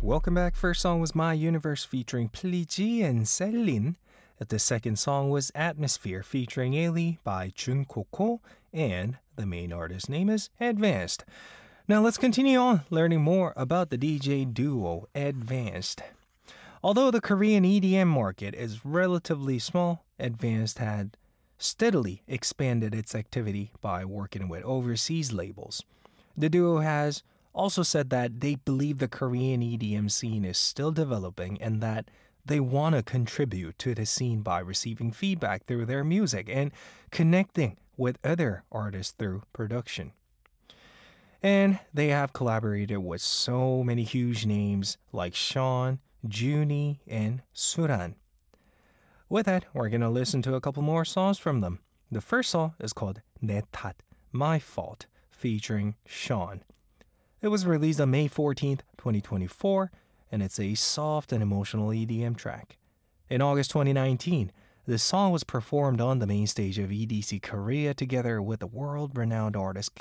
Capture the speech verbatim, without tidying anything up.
Welcome back. First song was My Universe featuring Pliji and Selin. The second song was Atmosphere featuring Ailey by Jun Koko, and the main artist's name is Advanced. Now let's continue on learning more about the D J duo Advanced. Although the Korean E D M market is relatively small, Advanced had steadily expanded its activity by working with overseas labels. The duo has also said that they believe the Korean E D M scene is still developing and that they want to contribute to the scene by receiving feedback through their music and connecting with other artists through production. And they have collaborated with so many huge names like Sean, Junie, and Suran. With that, we're going to listen to a couple more songs from them. The first song is called 내 탓, My Fault, featuring Sean. It was released on May fourteenth, twenty twenty-four, and it's a soft and emotional E D M track. In August twenty nineteen, the song was performed on the main stage of E D C Korea together with the world-renowned artist